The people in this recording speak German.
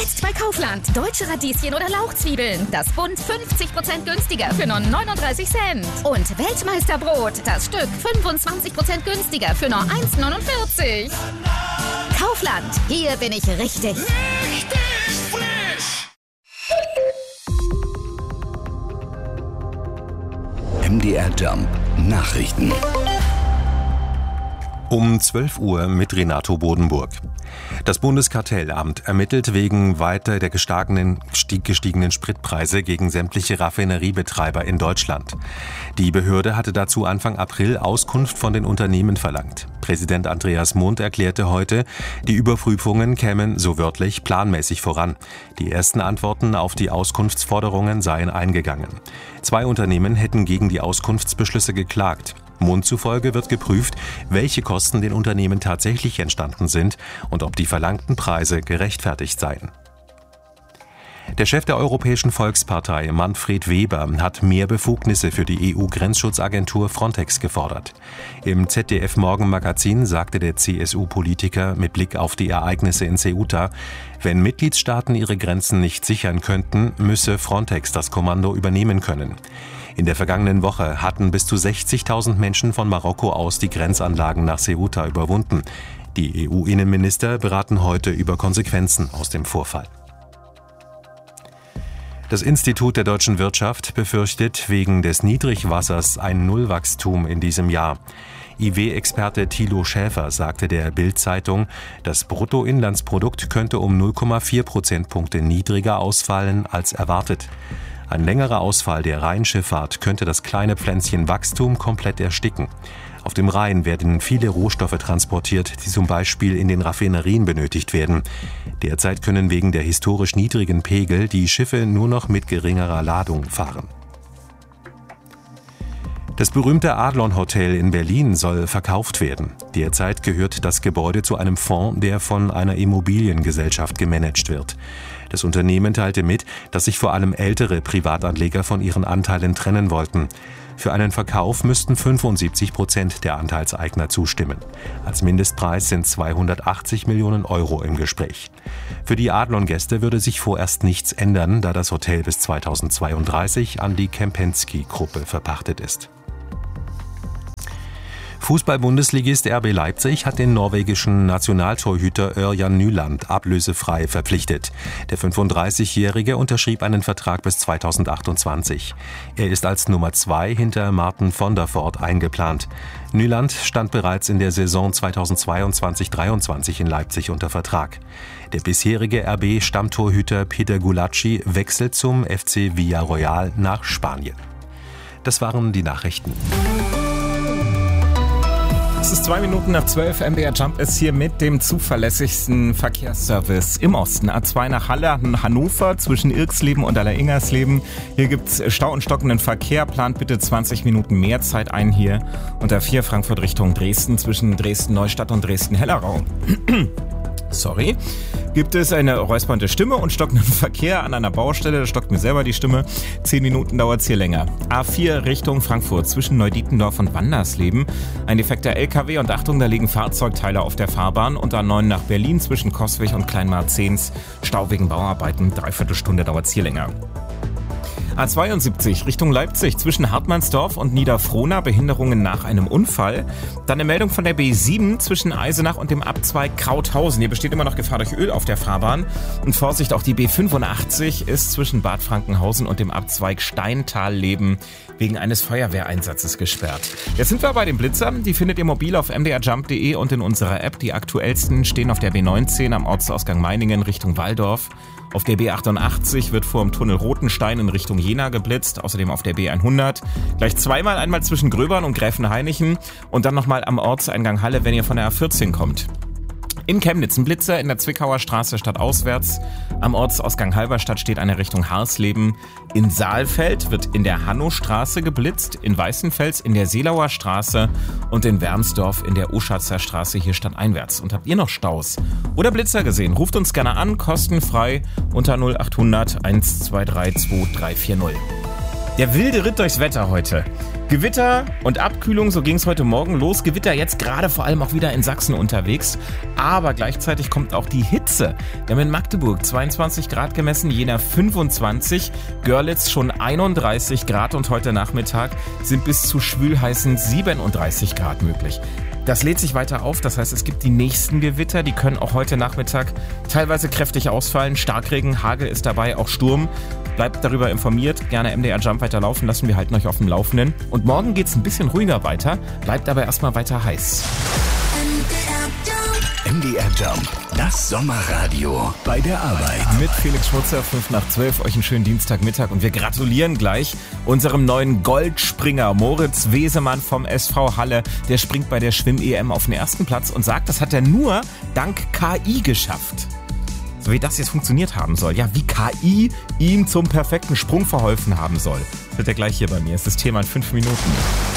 Jetzt bei Kaufland. Deutsche Radieschen oder Lauchzwiebeln. Das Bund 50% günstiger für nur 39 Cent. Und Weltmeisterbrot. Das Stück 25% günstiger für nur 1,49. Kaufland. Hier bin ich richtig. Richtig frisch! MDR Jump Nachrichten. Um 12 Uhr mit Renato Bodenburg. Das Bundeskartellamt ermittelt wegen weiter der gestiegenen Spritpreise gegen sämtliche Raffineriebetreiber in Deutschland. Die Behörde hatte dazu Anfang April Auskunft von den Unternehmen verlangt. Präsident Andreas Mund erklärte heute, die Überprüfungen kämen, so wörtlich, planmäßig voran. Die ersten Antworten auf die Auskunftsforderungen seien eingegangen. 2 Unternehmen hätten gegen die Auskunftsbeschlüsse geklagt. Mund zufolge wird geprüft, welche Kosten den Unternehmen tatsächlich entstanden sind und ob die verlangten Preise gerechtfertigt seien. Der Chef der Europäischen Volkspartei, Manfred Weber, hat mehr Befugnisse für die EU-Grenzschutzagentur Frontex gefordert. Im ZDF-Morgenmagazin sagte der CSU-Politiker mit Blick auf die Ereignisse in Ceuta, wenn Mitgliedstaaten ihre Grenzen nicht sichern könnten, müsse Frontex das Kommando übernehmen können. In der vergangenen Woche hatten bis zu 60.000 Menschen von Marokko aus die Grenzanlagen nach Ceuta überwunden. Die EU-Innenminister beraten heute über Konsequenzen aus dem Vorfall. Das Institut der deutschen Wirtschaft befürchtet wegen des Niedrigwassers ein Nullwachstum in diesem Jahr. IW-Experte Thilo Schäfer sagte der Bild-Zeitung, das Bruttoinlandsprodukt könnte um 0,4 Prozentpunkte niedriger ausfallen als erwartet. Ein längerer Ausfall der Rheinschifffahrt könnte das kleine Pflänzchen Wachstum komplett ersticken. Auf dem Rhein werden viele Rohstoffe transportiert, die zum Beispiel in den Raffinerien benötigt werden. Derzeit können wegen der historisch niedrigen Pegel die Schiffe nur noch mit geringerer Ladung fahren. Das berühmte Adlon Hotel in Berlin soll verkauft werden. Derzeit gehört das Gebäude zu einem Fonds, der von einer Immobiliengesellschaft gemanagt wird. Das Unternehmen teilte mit, dass sich vor allem ältere Privatanleger von ihren Anteilen trennen wollten. Für einen Verkauf müssten 75% der Anteilseigner zustimmen. Als Mindestpreis sind 280 Millionen Euro im Gespräch. Für die Adlon-Gäste würde sich vorerst nichts ändern, da das Hotel bis 2032 an die Kempinski-Gruppe verpachtet ist. Fußball-Bundesligist RB Leipzig hat den norwegischen Nationaltorhüter Ørjan Nyland ablösefrei verpflichtet. Der 35-Jährige unterschrieb einen Vertrag bis 2028. Er ist als Nummer 2 hinter Martin von der Voort eingeplant. Nyland stand bereits in der Saison 2022-23 in Leipzig unter Vertrag. Der bisherige RB-Stammtorhüter Peter Gulacsi wechselt zum FC Villarreal nach Spanien. Das waren die Nachrichten. Es ist 2 Minuten nach 12. MDR Jump ist hier mit dem zuverlässigsten Verkehrsservice im Osten. A2 nach Halle, Hannover zwischen Irksleben und Allersingersleben. Hier gibt's Stau und stockenden Verkehr. Plant bitte 20 Minuten mehr Zeit ein hier. Und A4 Frankfurt Richtung Dresden zwischen Dresden-Neustadt und Dresden-Hellerau. Sorry. Gibt es eine räuspernde Stimme und stockenden Verkehr an einer Baustelle. Da stockt mir selber die Stimme. 10 Minuten dauert es hier länger. A4 Richtung Frankfurt zwischen Neudietendorf und Wandersleben. Ein defekter LKW und Achtung, da liegen Fahrzeugteile auf der Fahrbahn. Und A9 nach Berlin zwischen Coswig und Kleinmarzens. Stau wegen Bauarbeiten. 3/4 Stunde dauert es hier länger. A72 Richtung Leipzig zwischen Hartmannsdorf und Niederfrohna, Behinderungen nach einem Unfall. Dann eine Meldung von der B7 zwischen Eisenach und dem Abzweig Krauthausen. Hier besteht immer noch Gefahr durch Öl auf der Fahrbahn. Und Vorsicht, auch die B85 ist zwischen Bad Frankenhausen und dem Abzweig Steintalleben wegen eines Feuerwehreinsatzes gesperrt. Jetzt sind wir bei den Blitzern. Die findet ihr mobil auf mdrjump.de und in unserer App. Die aktuellsten stehen auf der B19 am Ortsausgang Meiningen Richtung Walldorf. Auf der B88 wird vor dem Tunnel Rotenstein in Richtung Jena geblitzt, außerdem auf der B100. Gleich zweimal, einmal zwischen Gröbern und Gräfenhainichen und dann nochmal am Ortseingang Halle, wenn ihr von der A14 kommt. In Chemnitz ein Blitzer in der Zwickauer Straße stadtauswärts. Am Ortsausgang Halberstadt steht eine Richtung Harsleben. In Saalfeld wird in der Hannostraße geblitzt, in Weißenfels in der Seelauer Straße und in Wermsdorf in der Uschatzer Straße hier stadteinwärts. Und habt ihr noch Staus oder Blitzer gesehen? Ruft uns gerne an, kostenfrei unter 0800 123 2340. Der wilde Ritt durchs Wetter heute. Gewitter und Abkühlung, so ging es heute Morgen los. Gewitter jetzt gerade vor allem auch wieder in Sachsen unterwegs. Aber gleichzeitig kommt auch die Hitze. Wir haben in Magdeburg 22 Grad gemessen, Jena 25, Görlitz schon 31 Grad und heute Nachmittag sind bis zu schwülheißen 37 Grad möglich. Das lädt sich weiter auf, das heißt, es gibt die nächsten Gewitter, die können auch heute Nachmittag teilweise kräftig ausfallen. Starkregen, Hagel ist dabei, auch Sturm. Bleibt darüber informiert, gerne MDR Jump weiter laufen lassen, wir halten euch auf dem Laufenden. Und morgen geht's ein bisschen ruhiger weiter, bleibt aber erstmal weiter heiß. MDR Jump, das Sommerradio bei der Arbeit. Mit Felix Schmutzer, 5:12, euch einen schönen Dienstagmittag und wir gratulieren gleich unserem neuen Goldspringer Moritz Wesemann vom SV Halle. Der springt bei der Schwimm-EM auf den ersten Platz und sagt, das hat er nur dank KI geschafft. So wie das jetzt funktioniert haben soll. Ja, wie KI ihm zum perfekten Sprung verholfen haben soll. Das wird er gleich hier bei mir. Das ist das Thema in 5 Minuten.